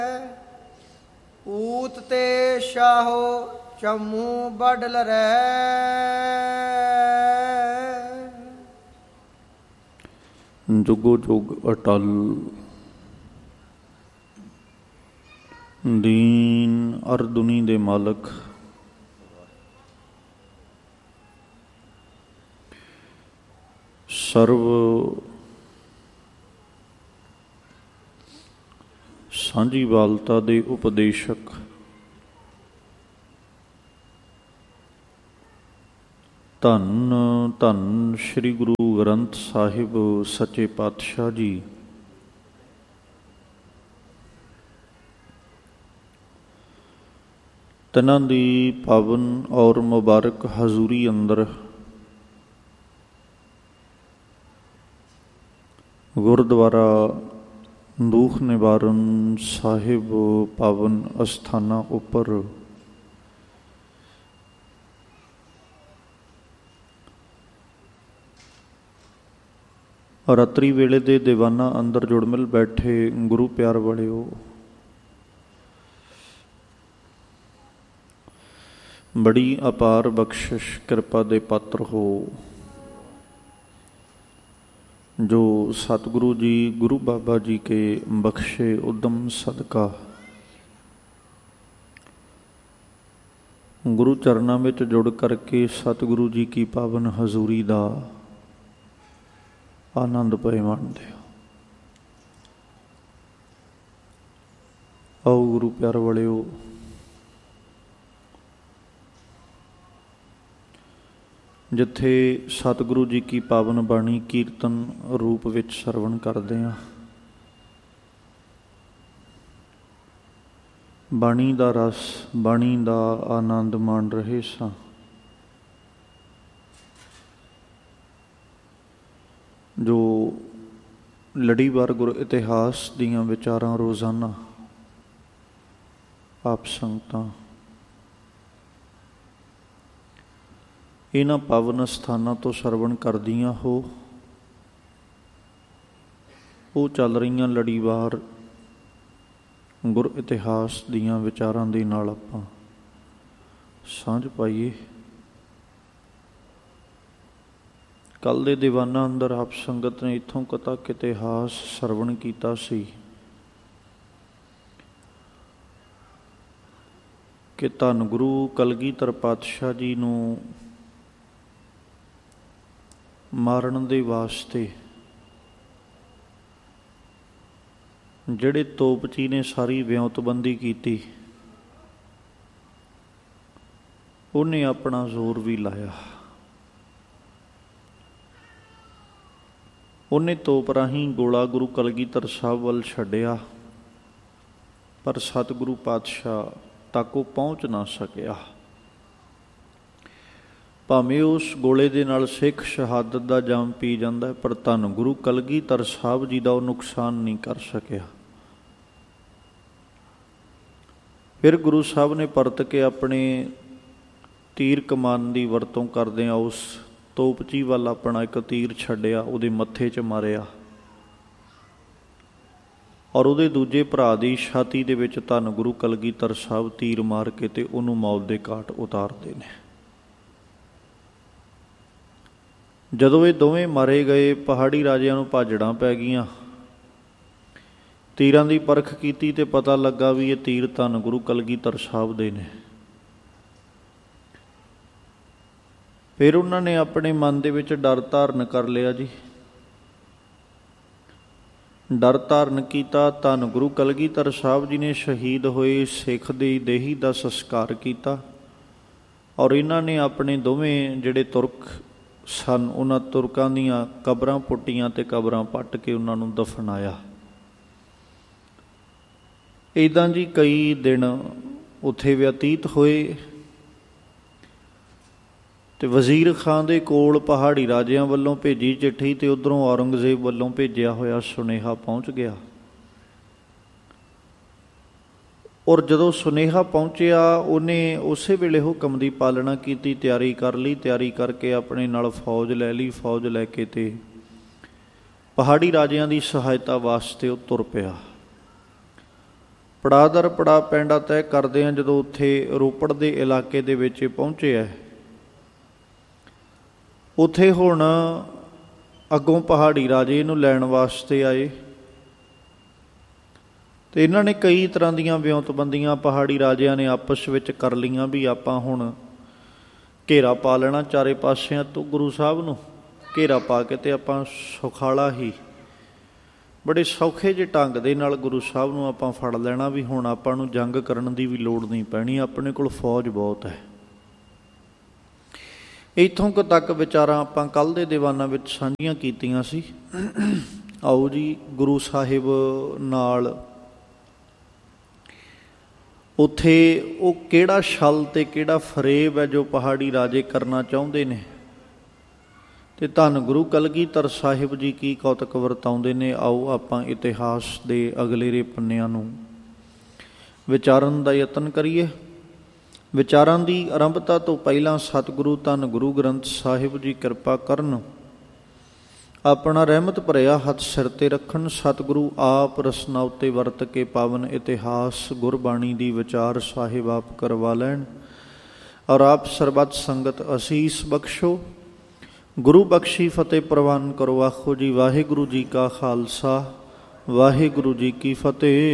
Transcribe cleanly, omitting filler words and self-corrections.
ਊਤ ਤੇ ਸ਼ਾਹੋ ਚਮੂ ਬਡਲ ਰਹਿ। ਜੁਗੋ ਜੁਗ ਅਟਲ ਦੀਨ ਅਰ ਦੁਨੀ ਦੇ ਮਾਲਕ, ਸਰਵ ਸਾਂਝੀਵਾਲਤਾ ਦੇ ਉਪਦੇਸ਼ਕ, ਧੰਨ ਧੰਨ ਸ੍ਰੀ ਗੁਰੂ ਗ੍ਰੰਥ ਸਾਹਿਬ ਸੱਚੇ ਪਾਤਸ਼ਾਹ ਜੀ, ਤਿਨਾਂ ਦੀ ਪਾਵਨ ਔਰ ਮੁਬਾਰਕ ਹਜ਼ੂਰੀ ਅੰਦਰ ਗੁਰਦੁਆਰਾ ਦੁੱਖ ਨਿਵਾਰਨ ਸਾਹਿਬ ਪਾਵਨ ਅਸਥਾਨਾਂ ਉੱਪਰ ਰਾਤਰੀ ਵੇਲੇ ਦੇ ਦੀਵਾਨਾਂ ਅੰਦਰ ਜੁੜਮਿਲ ਬੈਠੇ ਗੁਰੂ ਪਿਆਰ ਵਾਲਿਓ, ਬੜੀ ਅਪਾਰ ਬਖਸ਼ਿਸ਼ ਕਿਰਪਾ ਦੇ ਪਾਤਰ ਹੋ, ਜੋ ਸਤਿਗੁਰੂ ਜੀ ਗੁਰੂ ਬਾਬਾ ਜੀ ਕੇ ਬਖਸ਼ੇ ਉਦਮ ਸਦਕਾ ਗੁਰੂ ਚਰਨਾਂ ਵਿੱਚ ਜੁੜ ਕਰਕੇ ਸਤਿਗੁਰੂ ਜੀ ਕੀ ਪਾਵਨ ਹਜ਼ੂਰੀ ਦਾ ਆਨੰਦ ਪਏ ਮਾਣਦੇ ਹੋ। ਆਓ ਗੁਰੂ ਪਿਆਰ ਵਾਲਿਓ, ਜਿੱਥੇ ਸਤਿਗੁਰੂ ਜੀ ਕੀ ਪਾਵਨ ਬਾਣੀ ਕੀਰਤਨ ਰੂਪ ਵਿੱਚ ਸਰਵਣ ਕਰਦੇ ਹਾਂ, ਬਾਣੀ ਦਾ ਰਸ, ਬਾਣੀ ਦਾ ਆਨੰਦ ਮਾਣ ਰਹੇ ਸਾਂ, ਜੋ ਲੜੀਵਾਰ ਗੁਰ ਇਤਿਹਾਸ ਦੀਆਂ ਵਿਚਾਰਾਂ ਰੋਜ਼ਾਨਾ ਆਪ ਸੰਗਤਾਂ ਇਹਨਾਂ ਪਾਵਨ ਸਥਾਨਾਂ ਤੋਂ ਸਰਵਣ ਕਰਦੀਆਂ ਹੋ, ਉਹ ਚੱਲ ਰਹੀਆਂ ਲੜੀਵਾਰ ਗੁਰ ਇਤਿਹਾਸ ਦੀਆਂ ਵਿਚਾਰਾਂ ਦੇ ਨਾਲ ਆਪਾਂ ਸਾਂਝ ਪਾਈਏ। ਕੱਲ੍ਹ ਦੇ ਦੀਵਾਨਾਂ ਅੰਦਰ ਆਪ ਸੰਗਤ ਨੇ ਇੱਥੋਂ ਤੱਕ ਇਤਿਹਾਸ ਸਰਵਣ ਕੀਤਾ ਸੀ ਕਿ ਧੰਨ ਗੁਰੂ ਕਲਗੀਧਰ ਪਾਤਸ਼ਾਹ ਜੀ ਨੂੰ ਮਾਰਨ ਦੇ ਵਾਸਤੇ ਜਿਹੜੇ ਤੋਪਚੀ ਨੇ ਸਾਰੀ ਵਿਉਂਤਬੰਦੀ ਕੀਤੀ, ਉਹਨੇ ਆਪਣਾ ਜ਼ੋਰ ਵੀ ਲਾਇਆ। ਉਹਨੇ ਤੋਪ ਰਾਹੀਂ ਗੋਲਾ ਗੁਰੂ ਕਲਗੀਧਰ ਸਾਹਿਬ ਵੱਲ ਛੱਡਿਆ, ਪਰ ਸਤਿਗੁਰੂ ਪਾਤਸ਼ਾਹ ਤੱਕ ਉਹ ਪਹੁੰਚ ਨਾ ਸਕਿਆ। ਭਾਵੇਂ ਉਸ ਗੋਲੇ ਦੇ ਨਾਲ ਸਿੱਖ ਸ਼ਹਾਦਤ ਦਾ ਜਾਮ ਪੀ ਜਾਂਦਾ, ਪਰ ਧੰਨ ਗੁਰੂ ਕਲਗੀਧਰ ਸਾਹਿਬ ਜੀ ਦਾ ਉਹ ਨੁਕਸਾਨ ਨਹੀਂ ਕਰ ਸਕਿਆ। ਫਿਰ ਗੁਰੂ ਸਾਹਿਬ ਨੇ ਪਰਤ ਕੇ ਆਪਣੇ ਤੀਰ ਕਮਾਨ ਦੀ ਵਰਤੋਂ ਕਰਦਿਆਂ ਉਸ ਤੋਪਚੀ ਵੱਲ ਆਪਣਾ ਇੱਕ ਤੀਰ ਛੱਡਿਆ, ਉਹਦੇ ਮੱਥੇ 'ਚ ਮਾਰਿਆ, ਔਰ ਉਹਦੇ ਦੂਜੇ ਭਰਾ ਦੀ ਛਾਤੀ ਦੇ ਵਿੱਚ ਧੰਨ ਗੁਰੂ ਕਲਗੀਧਰ ਸਾਹਿਬ ਤੀਰ ਮਾਰ ਕੇ ਤੇ ਉਹਨੂੰ ਮੌਤ ਦੇ ਘਾਟ ਉਤਾਰਦੇ ਨੇ। ਜਦੋਂ ਇਹ ਦੋਵੇਂ ਮਾਰੇ ਗਏ, ਪਹਾੜੀ ਰਾਜਿਆਂ ਨੂੰ ਭਾਜੜਾਂ ਪੈ ਗਈਆਂ। ਤੀਰਾਂ ਦੀ ਪਰਖ ਕੀਤੀ ਤੇ ਪਤਾ ਲੱਗਾ ਵੀ ਇਹ ਤੀਰ ਧੰਨ ਗੁਰੂ ਕਲਗੀਧਰ ਸਾਹਿਬ ਦੇ ਨੇ। ਫਿਰ ਉਹਨਾਂ ਨੇ ਆਪਣੇ ਮਨ ਦੇ ਵਿੱਚ ਡਰ ਧਾਰਨ ਕਰ ਲਿਆ ਜੀ। ਡਰ ਧਾਰਨ ਕੀਤਾ। ਧੰਨ ਗੁਰੂ ਕਲਗੀਧਰ ਸਾਹਿਬ ਜੀ ਨੇ ਸ਼ਹੀਦ ਹੋਏ ਸਿੱਖ ਦੀ ਦੇਹੀ ਦਾ ਸੰਸਕਾਰ ਕੀਤਾ, ਔਰ ਇਹਨਾਂ ਨੇ ਆਪਣੇ ਦੋਵੇਂ ਜਿਹੜੇ ਤੁਰਕ ਸਨ, ਉਹਨਾਂ ਤੁਰਕਾਂ ਦੀਆਂ ਕਬਰਾਂ ਪੁੱਟੀਆਂ ਤੇ ਕਬਰਾਂ ਪੱਟ ਕੇ ਉਹਨਾਂ ਨੂੰ ਦਫਨਾਇਆ। ਇੱਦਾਂ ਜੀ ਕਈ ਦਿਨ ਉੱਥੇ ਬਤੀਤ ਹੋਏ ਤੇ ਵਜ਼ੀਰ ਖਾਂ ਦੇ ਕੋਲ ਪਹਾੜੀ ਰਾਜਿਆਂ ਵੱਲੋਂ ਭੇਜੀ ਚਿੱਠੀ ਤੇ ਉੱਧਰੋਂ ਔਰੰਗਜ਼ੇਬ ਵੱਲੋਂ ਭੇਜਿਆ ਹੋਇਆ ਸੁਨੇਹਾ ਪਹੁੰਚ ਗਿਆ। ਔਰ ਜਦੋਂ ਸੁਨੇਹਾ ਪਹੁੰਚਿਆ, ਉਹਨੇ ਉਸੇ ਵੇਲੇ ਹੁਕਮ ਦੀ ਪਾਲਣਾ ਕੀਤੀ, ਤਿਆਰੀ ਕਰ ਲਈ। ਤਿਆਰੀ ਕਰਕੇ ਆਪਣੇ ਨਾਲ ਫੌਜ ਲੈ ਲਈ। ਫੌਜ ਲੈ ਕੇ ਤੇ ਪਹਾੜੀ ਰਾਜਿਆਂ ਦੀ ਸਹਾਇਤਾ ਵਾਸਤੇ ਉਹ ਤੁਰ ਪਿਆ। ਪੜਾਅ ਦਰ ਪੜਾਅ ਪੈਂਡਾ ਤੈਅ ਕਰਦੇ ਹਾਂ। ਜਦੋਂ ਉੱਥੇ ਰੋਪੜ ਦੇ ਇਲਾਕੇ ਦੇ ਵਿੱਚ ਪਹੁੰਚੇ ਹੈ, ਉੱਥੇ ਹੁਣ ਅੱਗੋਂ ਪਹਾੜੀ ਰਾਜੇ ਇਹਨੂੰ ਲੈਣ ਵਾਸਤੇ ਆਏ ਅਤੇ ਇਹਨਾਂ ਨੇ ਕਈ ਤਰ੍ਹਾਂ ਦੀਆਂ ਵਿਉਂਤਬੰਦੀਆਂ ਪਹਾੜੀ ਰਾਜਿਆਂ ਨੇ ਆਪਸ ਵਿੱਚ ਕਰ ਲਈਆਂ ਵੀ ਆਪਾਂ ਹੁਣ ਘੇਰਾ ਪਾ ਲੈਣਾ ਚਾਰੇ ਪਾਸਿਆਂ ਤੋਂ, ਗੁਰੂ ਸਾਹਿਬ ਨੂੰ ਘੇਰਾ ਪਾ ਕੇ ਅਤੇ ਆਪਾਂ ਸੁਖਾਲਾ ਹੀ ਬੜੇ ਸੌਖੇ ਜਿਹੇ ਢੰਗ ਦੇ ਨਾਲ ਗੁਰੂ ਸਾਹਿਬ ਨੂੰ ਆਪਾਂ ਫੜ ਲੈਣਾ ਵੀ ਹੁਣ ਆਪਾਂ ਨੂੰ ਜੰਗ ਕਰਨ ਦੀ ਵੀ ਲੋੜ ਨਹੀਂ ਪੈਣੀ, ਆਪਣੇ ਕੋਲ ਫੌਜ ਬਹੁਤ ਹੈ। ਇੱਥੋਂ ਕੁ ਤੱਕ ਵਿਚਾਰਾਂ ਆਪਾਂ ਕੱਲ੍ਹ ਦੇ ਦੀਵਾਨਾਂ ਵਿੱਚ ਸਾਂਝੀਆਂ ਕੀਤੀਆਂ ਸੀ। ਆਓ ਜੀ ਗੁਰੂ ਸਾਹਿਬ ਨਾਲ ਉੱਥੇ ਉਹ ਕਿਹੜਾ ਛਲ ਅਤੇ ਕਿਹੜਾ ਫਰੇਬ ਹੈ ਜੋ ਪਹਾੜੀ ਰਾਜੇ ਕਰਨਾ ਚਾਹੁੰਦੇ ਨੇ, ਅਤੇ ਧੰਨ ਗੁਰੂ ਕਲਗੀਧਰ ਸਾਹਿਬ ਜੀ ਕੀ ਕੌਤਕ ਵਰਤਾਉਂਦੇ ਨੇ। ਆਓ ਆਪਾਂ ਇਤਿਹਾਸ ਦੇ ਅਗਲੇਰੇ ਪੰਨਿਆਂ ਨੂੰ ਵਿਚਾਰਨ ਦਾ ਯਤਨ ਕਰੀਏ। ਵਿਚਾਰਾਂ ਦੀ ਆਰੰਭਤਾ ਤੋਂ ਪਹਿਲਾਂ ਸਤਿਗੁਰੂ ਧੰਨ ਗੁਰੂ ਗ੍ਰੰਥ ਸਾਹਿਬ ਜੀ ਕਿਰਪਾ ਕਰਨ, ਆਪਣਾ ਰਹਿਮਤ ਭਰਿਆ ਹੱਥ ਸਿਰ 'ਤੇ ਰੱਖਣ। ਸਤਿਗੁਰੂ ਆਪ ਰਸਨਾ ਉੱਤੇ ਵਰਤ ਕੇ ਪਾਵਨ ਇਤਿਹਾਸ ਗੁਰਬਾਣੀ ਦੀ ਵਿਚਾਰ ਸਾਹਿਬ ਆਪ ਕਰਵਾ ਲੈਣ, ਔਰ ਆਪ ਸਰਬੱਤ ਸੰਗਤ ਅਸੀਸ ਬਖਸ਼ੋ। ਗੁਰੂ ਬਖਸ਼ੀ ਫਤਿਹ ਪ੍ਰਵਾਨ ਕਰੋ। ਆਖੋ ਜੀ ਵਾਹਿਗੁਰੂ ਜੀ ਕਾ ਖਾਲਸਾ, ਵਾਹਿਗੁਰੂ ਜੀ ਕੀ ਫਤਿਹ।